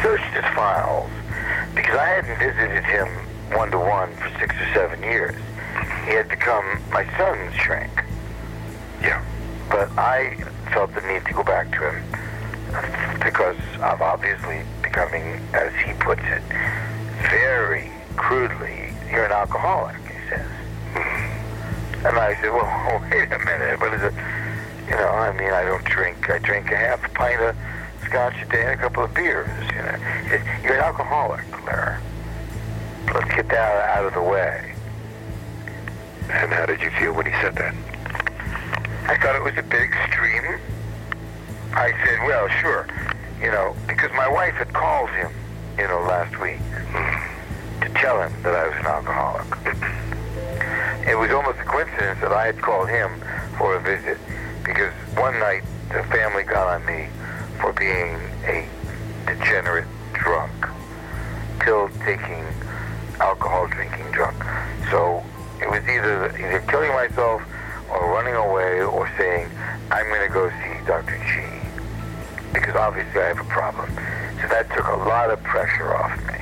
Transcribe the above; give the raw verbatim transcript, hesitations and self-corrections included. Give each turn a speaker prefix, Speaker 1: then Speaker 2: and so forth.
Speaker 1: searched his files because I hadn't visited him one-to-one for six or seven years. He had become my son's shrink.
Speaker 2: Yeah.
Speaker 1: But I felt the need to go back to him because of obviously becoming, as he puts it, very crudely, you're an alcoholic, he says. And I said, well, wait a minute, what is it? You know, I mean, I don't drink. I drink a half a pint of scotch a day and a couple of beers, you know. He said, you're an alcoholic, Larry. Let's get that out of the way.
Speaker 2: And how did you feel when he said that?
Speaker 1: I thought it was a bit extreme. I said, well, sure, you know, because my wife had called him, you know, last week to tell him that I was an alcoholic. It was almost a coincidence that I had called him for a visit because one night the family got on me for being a degenerate drunk, pill-taking, alcohol-drinking drunk. So it was either either killing myself or running away or saying, I'm going to go see Doctor G because obviously I have a problem. So that took a lot of pressure off me.